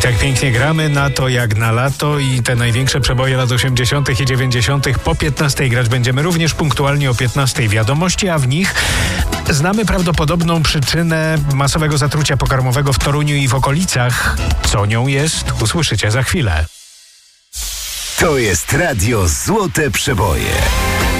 Tak pięknie gramy na to jak na lato i te największe przeboje lat 80. i 90. po 15 grać będziemy również punktualnie o 15 wiadomości, a w nich znamy prawdopodobną przyczynę masowego zatrucia pokarmowego w Toruniu i w okolicach. Co nią jest, usłyszycie za chwilę. To jest Radio Złote Przeboje.